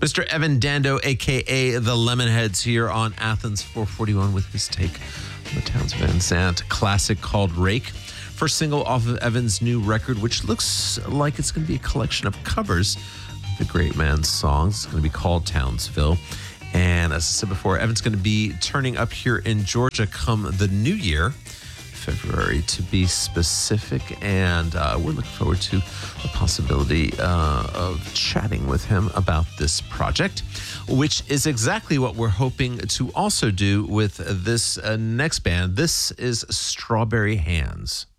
Mr. Evan Dando, a.k.a. the Lemonheads, here on Athens 441 with his take on the Townes Van Sant classic called Rake. First single off of Evan's new record, which looks like it's going to be a collection of covers of the great man's songs. It's going to be called Townsville. And as I said before, Evan's going to be turning up here in Georgia come the new year, February to be specific, and we're looking forward to the possibility of chatting with him about this project, which is exactly what we're hoping to also do with this next band. This is Strawberry Hands.